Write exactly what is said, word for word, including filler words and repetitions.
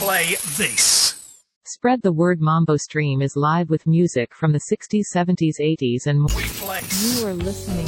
play this. Spread the word. Mambo Stream is live with music from the sixties, seventies, eighties and more. We play. You are listening